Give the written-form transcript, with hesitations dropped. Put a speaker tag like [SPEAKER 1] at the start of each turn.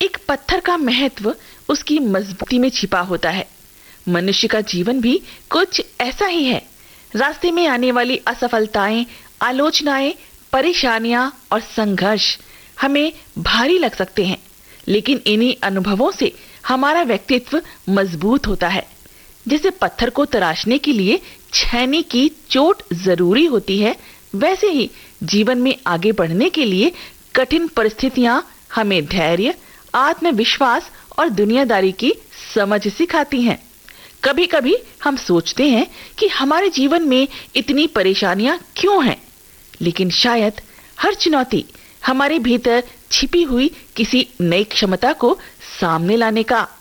[SPEAKER 1] एक पत्थर का महत्व उसकी मजबूती में छिपा होता है। मनुष्य का जीवन भी कुछ ऐसा ही है। रास्ते में आने वाली असफलताएं, आलोचनाएं, परेशानियां और संघर्ष हमें भारी लग सकते हैं, लेकिन इन्हीं अनुभवों से हमारा व्यक्तित्व मजबूत होता है। जैसे पत्थर को तराशने के लिए छेनी की चोट जरूरी होती है, वैसे ही जीवन में आगे बढ़ने के लिए कठिन परिस्थितियां हमें धैर्य, आत्मविश्वास और दुनियादारी की समझ सिखाती हैं। कभी कभी हम सोचते हैं कि हमारे जीवन में इतनी परेशानियां क्यों हैं, लेकिन शायद हर चुनौती हमारे भीतर छिपी हुई किसी नई क्षमता को सामने लाने का